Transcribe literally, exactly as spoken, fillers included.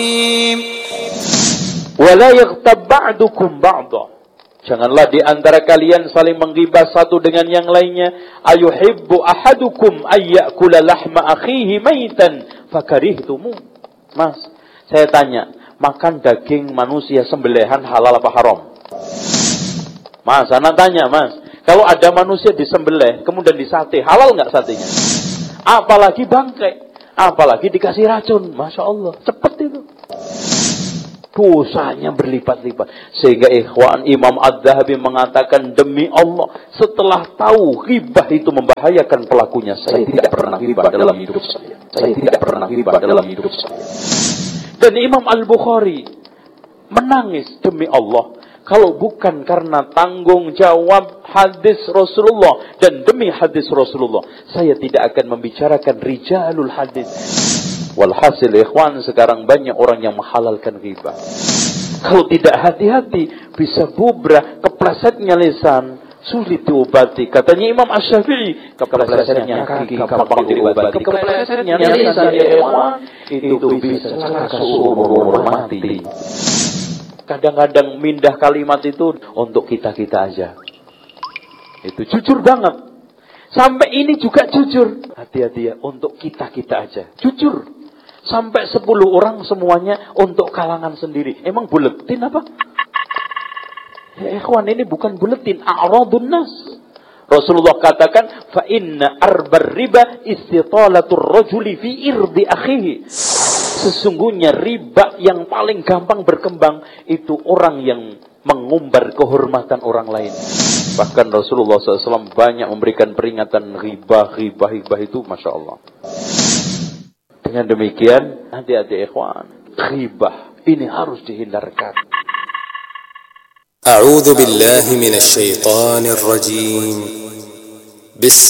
Wala yaghtab ba'dukum ba'dha. Janganlah di antara kalian saling menggibah satu dengan yang lainnya. Ayuhibbu ahadukum ayyakula lahma akhihi maitan fakarihtumu. Mas, saya tanya, makan daging manusia sembelihan halal apa haram? Mas, anak tanya, Mas, kalau ada manusia disembelih kemudian disate, halal enggak satenya? Apalagi bangkai, apalagi dikasih racun. Masya Allah, cepet itu. Dosanya berlipat-lipat. Sehingga ikhwan, Imam Adz-Dzahabi mengatakan, demi Allah, setelah tahu ghibah itu membahayakan pelakunya, saya tidak pernah ghibah dalam hidup saya. Saya tidak pernah ghibah dalam hidup saya. Dan Imam Al-Bukhari menangis, demi Allah, kalau bukan karena tanggung jawab hadis Rasulullah dan demi hadis Rasulullah, saya tidak akan membicarakan rijalul hadis. Walhasil ikhwan, sekarang banyak orang yang menghalalkan ghibah. Kalau tidak hati-hati, bisa bubrah, keplesetnya lisan, sulit diobati. Katanya Imam Asy-Syafi'i, keplesetnya kaki gampang diobati. Keplesetnya lisan, ya ikhwan, itu bisa seumur mati. Kadang-kadang mindah kalimat itu untuk kita-kita aja. Itu jujur banget. Sampai ini juga jujur. Hati-hati ya, untuk kita-kita aja. Jujur. Sampai sepuluh orang semuanya untuk kalangan sendiri. Emang buletin apa? Ya ikhwan, ini bukan buletin. A'radun nas. Rasulullah katakan, fa inna arbar riba istitalatur rajuli fi irdi akhihi. Sesungguhnya riba yang paling gampang berkembang itu orang yang mengumbar kehormatan orang lain. Bahkan Rasulullah shallallahu alaihi wasallam banyak memberikan peringatan riba, riba, riba itu, Masya Allah. Dengan demikian, hati-hati ikhwan, riba ini harus dihindarkan. A'udzu billahi minasy syaithanir rajim. Bismillahirrahmanirrahim.